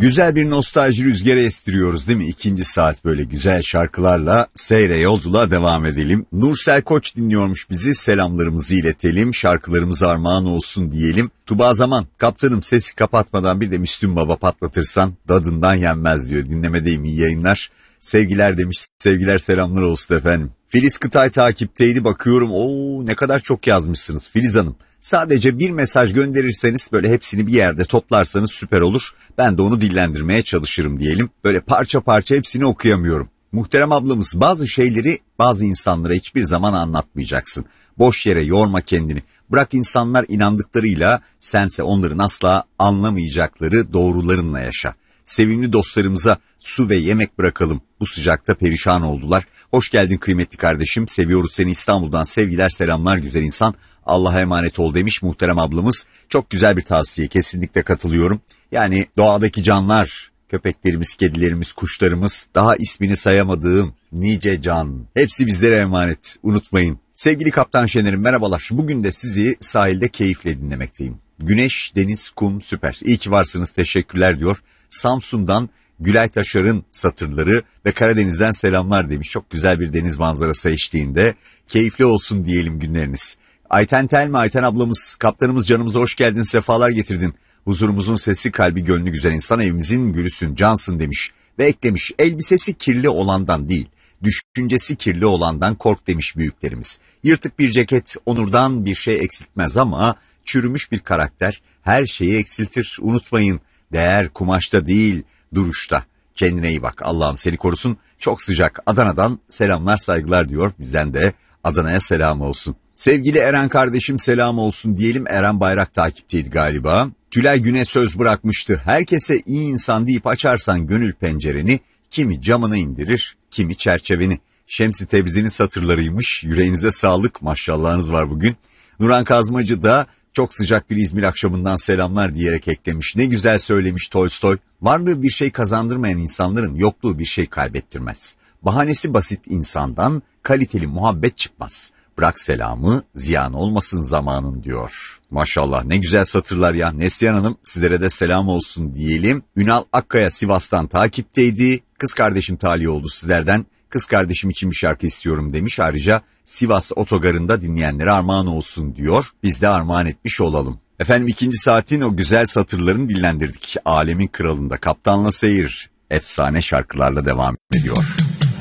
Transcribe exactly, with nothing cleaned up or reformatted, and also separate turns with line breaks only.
Güzel bir nostalji rüzgarı estiriyoruz değil mi? İkinci saat böyle güzel şarkılarla seyre yolculuğa devam edelim. Nursel Koç dinliyormuş bizi, selamlarımızı iletelim, şarkılarımız armağan olsun diyelim. Tuba Zaman, kaptanım sesi kapatmadan bir de Müslüm Baba patlatırsan dadından yenmez diyor. Dinlemedeyim, iyi yayınlar. Sevgiler demiş, sevgiler selamlar olsun efendim. Filiz Kıtay takipteydi, bakıyorum ooo ne kadar çok yazmışsınız Filiz Hanım. Sadece bir mesaj gönderirseniz böyle hepsini bir yerde toplarsanız süper olur. Ben de onu dillendirmeye çalışırım diyelim. Böyle parça parça hepsini okuyamıyorum. Muhterem ablamız, bazı şeyleri bazı insanlara hiçbir zaman anlatmayacaksın. Boş yere yorma kendini. Bırak insanlar inandıklarıyla, sense onların asla anlamayacakları doğrularınla yaşa. Sevimli dostlarımıza su ve yemek bırakalım. Bu sıcakta perişan oldular. Hoş geldin kıymetli kardeşim. Seviyoruz seni, İstanbul'dan sevgiler selamlar güzel insan. Allah'a emanet ol demiş muhterem ablamız. Çok güzel bir tavsiye, kesinlikle katılıyorum. Yani doğadaki canlar, köpeklerimiz, kedilerimiz, kuşlarımız, daha ismini sayamadığım nice can, hepsi bizlere emanet, unutmayın. Sevgili Kaptan Şener'im merhabalar. Bugün de sizi sahilde keyifle dinlemekteyim. Güneş, deniz, kum süper. İyi ki varsınız, teşekkürler diyor. Samsun'dan Gülay Taşar'ın satırları ve Karadeniz'den selamlar demiş. Çok güzel bir deniz manzarası eşliğinde. Keyifli olsun diyelim günleriniz. Ayten Telmi, Ayten ablamız, kaptanımız canımıza hoş geldin, sefalar getirdin. Huzurumuzun sesi, kalbi gönlü güzel insan, evimizin gülüsün, cansın demiş. Ve eklemiş, elbisesi kirli olandan değil, düşüncesi kirli olandan kork demiş büyüklerimiz. Yırtık bir ceket onurdan bir şey eksiltmez ama çürümüş bir karakter her şeyi eksiltir. Unutmayın, değer kumaşta değil, duruşta. Kendine iyi bak, Allah'ım seni korusun. Çok sıcak, Adana'dan selamlar saygılar diyor, bizden de Adana'ya selam olsun. Sevgili Eren kardeşim selam olsun diyelim. Eren Bayrak takipteydi galiba. Tülay Güne söz bırakmıştı. Herkese iyi insan deyip açarsan gönül pencereni, kimi camını indirir, kimi çerçeveni. Şemsi Tebzi'nin satırlarıymış. Yüreğinize sağlık, maşallahınız var bugün. Nurhan Kazmacı da çok sıcak bir İzmir akşamından selamlar diyerek eklemiş. Ne güzel söylemiş Tolstoy. Varlığı bir şey kazandırmayan insanların yokluğu bir şey kaybettirmez. Bahanesi basit insandan kaliteli muhabbet çıkmaz. Bırak selamı, ziyan olmasın zamanın diyor. Maşallah ne güzel satırlar ya. Neslihan Hanım, sizlere de selam olsun diyelim. Ünal Akkaya Sivas'tan takipteydi. Kız kardeşim talih oldu sizlerden. Kız kardeşim için bir şarkı istiyorum demiş. Ayrıca Sivas otogarında dinleyenlere armağan olsun diyor. Biz de armağan etmiş olalım. Efendim ikinci saatin o güzel satırlarını dillendirdik. Alemin kralında Kaptanla Seyir efsane şarkılarla devam ediyor.